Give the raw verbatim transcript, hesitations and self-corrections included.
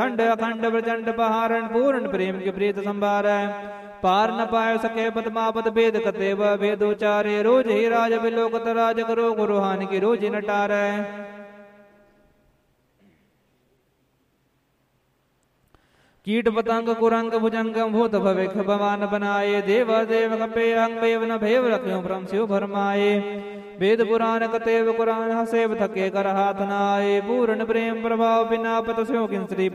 खंड अखंड प्रचंड पहारण पूर्ण प्रेम के प्रीत संभार पार न पायो सके पद्मापद वेद कतेव वेदोचारे रोज ही राज विलोकत राज करो गुरुहान की रोज नटार कीट पतंग कुरंग भुजंग भूत भविख भवान बनाए देव देव कपे अंग बेव न भेव रख्यो भ्रम शिव भरमाए वेद पुराण कतेव कुरान हसेव थके कर हाथ नाए पूर्ण प्रेम प्रभाव बिना पत स्यो किन श्री